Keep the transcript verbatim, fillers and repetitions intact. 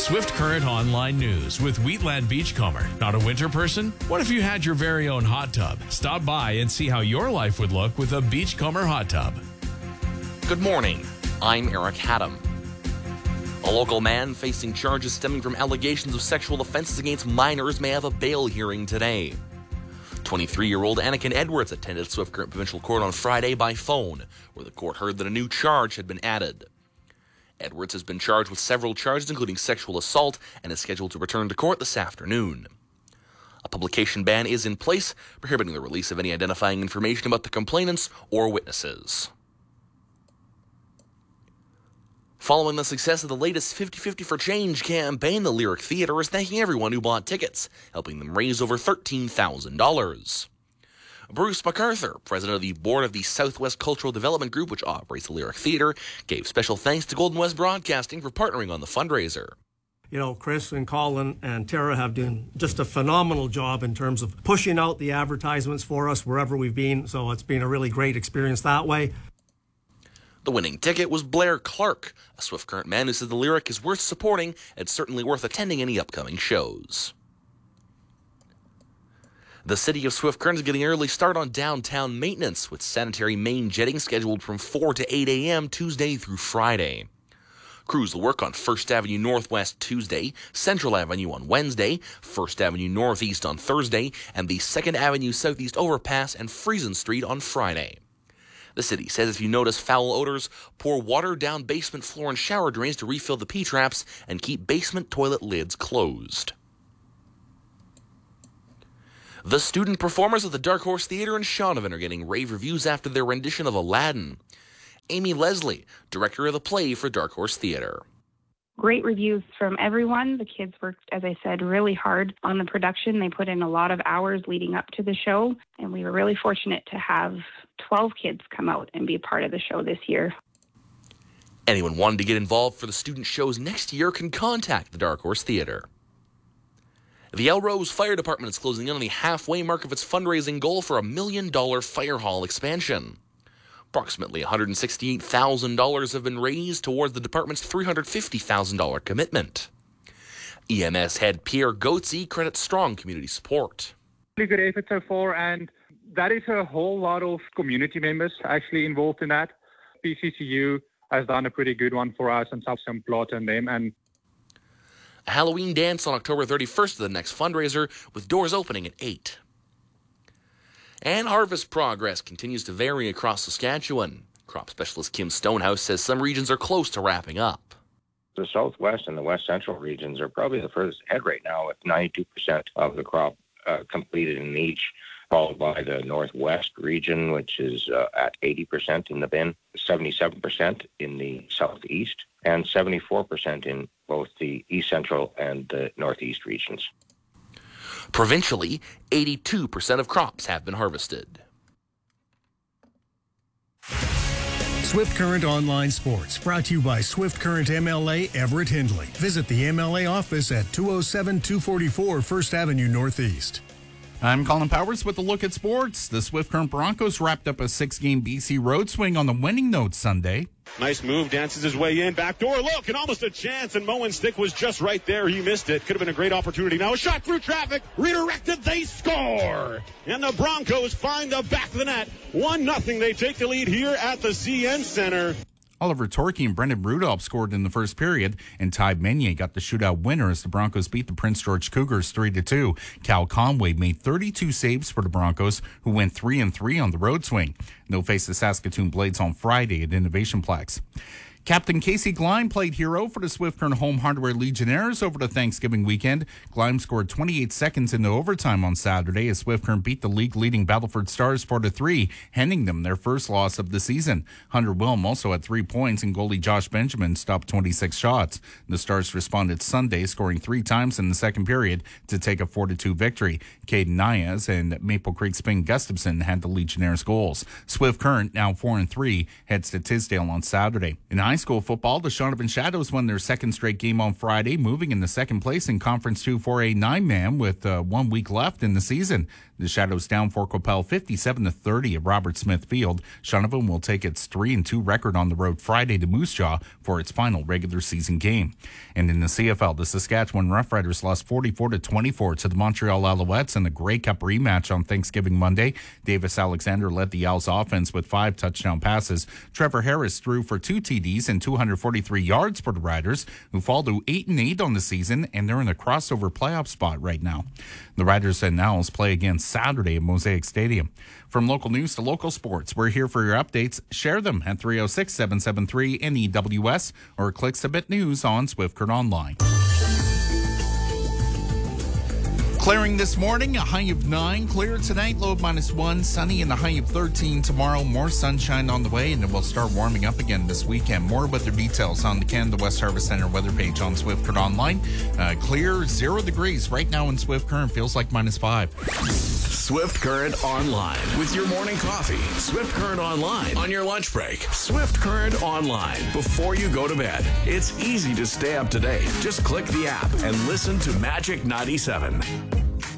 Swift Current Online News with Wheatland Beachcomber. Not a winter person? What if you had your very own hot tub? Stop by and see how your life would look with a Beachcomber hot tub. Good morning. I'm Eric Haddam. A local man facing charges stemming from allegations of sexual offenses against minors may have a bail hearing today. twenty-three-year-old Anakin Edwards attended Swift Current Provincial Court on Friday by phone, where the court heard that a new charge had been added. Edwards has been charged with several charges, including sexual assault, and is scheduled to return to court this afternoon. A publication ban is in place, prohibiting the release of any identifying information about the complainants or witnesses. Following the success of the latest fifty fifty for Change campaign, the Lyric Theatre is thanking everyone who bought tickets, helping them raise over thirteen thousand dollars. Bruce MacArthur, president of the board of the Southwest Cultural Development Group, which operates the Lyric Theatre, gave special thanks to Golden West Broadcasting for partnering on the fundraiser. You know, Chris and Colin and Tara have done just a phenomenal job in terms of pushing out the advertisements for us wherever we've been, so it's been a really great experience that way. The winning ticket was Blair Clark, a Swift Current man who said the Lyric is worth supporting and certainly worth attending any upcoming shows. The city of Swift Current is getting an early start on downtown maintenance, with sanitary main jetting scheduled from four to eight a.m. Tuesday through Friday. Crews will work on First Avenue Northwest Tuesday, Central Avenue on Wednesday, First Avenue Northeast on Thursday, and the Second Avenue Southeast Overpass and Friesen Street on Friday. The city says if you notice foul odors, pour water down basement floor and shower drains to refill the P-traps and keep basement toilet lids closed. The student performers at the Dark Horse Theatre in Shaunavon are getting rave reviews after their rendition of Aladdin. Amy Leslie, director of the play for Dark Horse Theatre. Great reviews from everyone. The kids worked, as I said, really hard on the production. They put in a lot of hours leading up to the show, and we were really fortunate to have twelve kids come out and be a part of the show this year. Anyone wanting to get involved for the student shows next year can contact the Dark Horse Theatre. The Elrose Fire Department is closing in on the halfway mark of its fundraising goal for a million-dollar fire hall expansion. Approximately one hundred sixty-eight thousand dollars have been raised towards the department's three hundred fifty thousand dollars commitment. E M S head Pierre Goetze credits strong community support. Really good effort so far, and that is a whole lot of community members actually involved in that. P C C U has done a pretty good one for us and some plot on them. And a Halloween dance on October thirty-first is the next fundraiser, with doors opening at eight. And harvest progress continues to vary across Saskatchewan. Crop specialist Kim Stonehouse says some regions are close to wrapping up. The southwest and the west central regions are probably the furthest ahead right now, with ninety-two percent of the crop uh, completed in each, followed by the northwest region, which is uh, at eighty percent in the bin, seventy-seven percent in the southeast, and seventy-four percent in both the east central and the northeast regions. Provincially, eighty-two percent of crops have been harvested. Swift Current Online Sports, brought to you by Swift Current M L A Everett Hindley. Visit the M L A office at two oh seven two forty-four First Avenue Northeast. I'm Colin Powers with a look at sports. The Swift Current Broncos wrapped up a six-game B C road swing on the winning note Sunday. Nice move, dances his way in, back door, look, and almost a chance, and Moen's stick was just right there. He missed it. Could have been a great opportunity. Now a shot through traffic, redirected, they score! And the Broncos find the back of the net. one nothing, they take the lead here at the C N Center. Oliver Torkey and Brendan Rudolph scored in the first period, and Ty Menier got the shootout winner as the Broncos beat the Prince George Cougars three to two. Cal Conway made thirty-two saves for the Broncos, who went three and three on the road swing. They'll face the Saskatoon Blades on Friday at Innovation Plex. Captain Casey Gleim played hero for the Swift Current Home Hardware Legionnaires over the Thanksgiving weekend. Gleim scored twenty-eight seconds into overtime on Saturday as Swift Current beat the league-leading Battleford Stars four to three, handing them their first loss of the season. Hunter Wilm also had three points, and goalie Josh Benjamin stopped twenty-six shots. The Stars responded Sunday, scoring three times in the second period to take a four to two victory. Caden Nias and Maple Creek's Spin Gustafson had the Legionnaires' goals. Swift Current, now four and three, heads to Tisdale on Saturday. In high high school football, the Shaunavon Shadows won their second straight game on Friday, moving into second place in Conference two four A nine-man with uh, one week left in the season. The Shadows down for Coppell fifty-seven to thirty at Robert Smith Field. Shaunavon will take its three and two record on the road Friday to Moose Jaw for its final regular season game. And in the C F L, the Saskatchewan Roughriders lost forty-four to twenty-four to the Montreal Alouettes in the Grey Cup rematch on Thanksgiving Monday. Davis Alexander led the Owls offense with five touchdown passes. Trevor Harris threw for two T Ds and two hundred forty-three yards for the Riders, who fall to eight and eight on the season, and they're in a crossover playoff spot right now. The Riders and Owls play again Saturday at Mosaic Stadium. From local news to local sports, we're here for your updates. Share them at three oh six, seven seven three, N E W S or click Submit News on Swift Current Online. Clearing this morning, a high of nine. Clear tonight, low of minus one. Sunny and a high of thirteen tomorrow. More sunshine on the way, and it will start warming up again this weekend. More weather details on the Canada West Harvest Center weather page on Swift Current Online. Uh, clear, zero degrees right now in Swift Current. Feels like minus five. Swift Current Online with your morning coffee. Swift Current Online on your lunch break. Swift Current Online before you go to bed. It's easy to stay up to date. Just click the app and listen to Magic ninety-seven.